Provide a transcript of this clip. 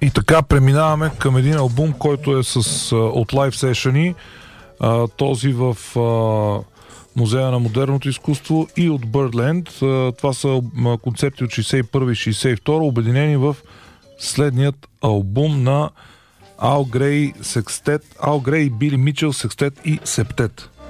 И така преминаваме към един албум, който е от лайв сешъни. Този в Музея на модерното изкуство и от Birdland. Това са концерти от 61 и 62, обединени в следният албум на Ал Грей и Били Мичел Секстет и Септет.